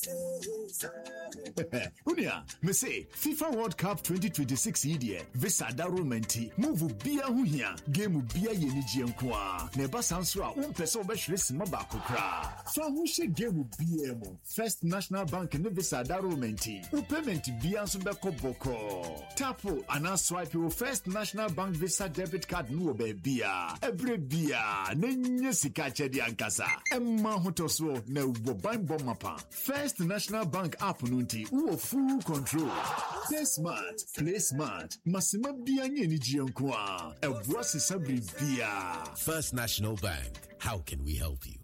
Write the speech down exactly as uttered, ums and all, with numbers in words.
Unia, me say FIFA World Cup twenty twenty-six idea. Visa darumenti. Move bia hu hia. Game bia ye ni jiankwa. Neba sanswa um person be hwere sima ba kokra. So hu she game bia mo. First National Bank ne visa darumenti. U payment bia so be ko boko. Tapo ana swipe your First National Bank Visa debit card no be bia. Every bia nenye sika chedi ankasa. Emma hotoso na wo ban bomapa. First National Bank app nunti uo full control. Stay smart, play smart. Masima bia nye ni jiankwa. Ebwa sisa bia. First National Bank. How can we help you?